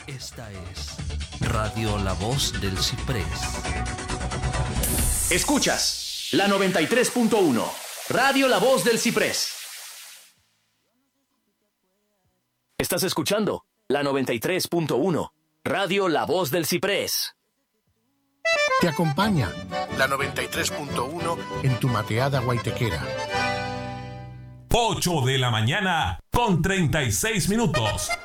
Esta es Radio La Voz del Ciprés. Escuchas la 93.1, Radio La Voz del Ciprés. Estás escuchando la 93.1, Radio La Voz del Ciprés. Te acompaña la 93.1 en tu mateada guaitequera. 8 de la mañana con 36 minutos.